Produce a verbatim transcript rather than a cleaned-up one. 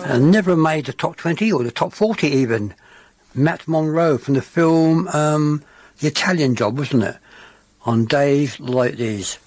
and never made the top twenty or the top forty even. Matt Monro from the film um, The Italian Job, wasn't it? On Days Like These.